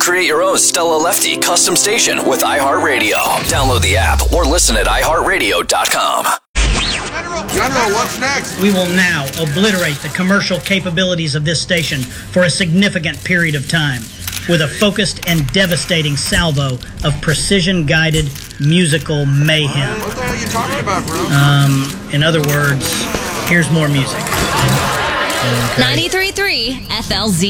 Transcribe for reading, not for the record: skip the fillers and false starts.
Create your own Stella Lefty custom station with iHeartRadio. Download the app or listen at iHeartRadio.com. General, what's next? We will now obliterate the commercial capabilities of this station for a significant period of time with a focused and devastating salvo of precision-guided musical mayhem. What the hell are you talking about, bro? In other words, here's more music. Okay. 93.3 FLZ.